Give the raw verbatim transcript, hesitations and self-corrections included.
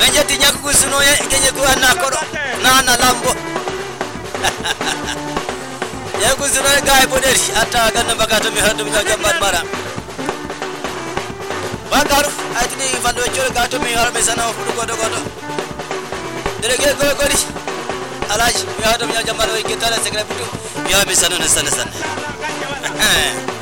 Menjati nyaku suno ye kenye ku anakoro nana lambo. Ya ku suno gai poderi ata ganna bakato mi hadu nya jambar mara. Bakaru atini fando choro gato mi har mesana fudu godo godo. Derege go gori. Alaji mi hadu nya jambar o iketala sekre putu. Mi ha mesana sana sana.